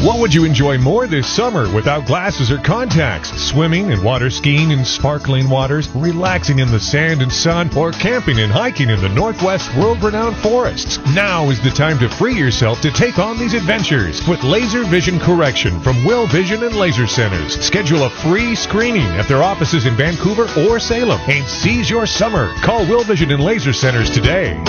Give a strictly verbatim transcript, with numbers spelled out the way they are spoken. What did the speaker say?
What would you enjoy more this summer without glasses or contacts? Swimming and water skiing in sparkling waters, relaxing in the sand and sun, or camping and hiking in the Northwest world-renowned forests? Now is the time to free yourself to take on these adventures with laser vision correction from Will Vision and Laser Centers. Schedule a free screening at their offices in Vancouver or Salem and seize your summer. Call Will Vision and Laser Centers today.